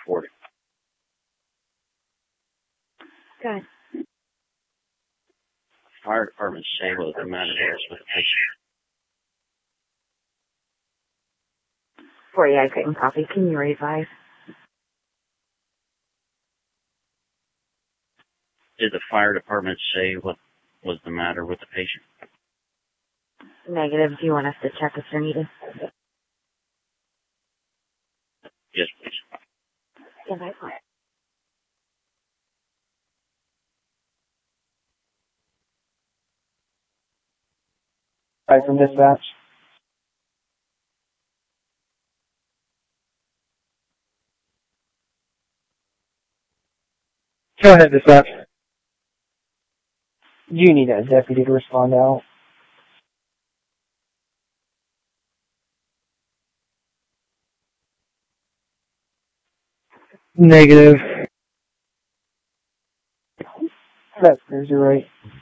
report. Good. Fire department say what the matter is with the patient. 40, I couldn't copy. Can you revise? Did the fire department say what was the matter with the patient? Negative. Do you want us to check if they're needed? Yes, please. Stand by for it. Hi, from dispatch. Go ahead, dispatch. You need a deputy to respond out. Negative. That's you're right.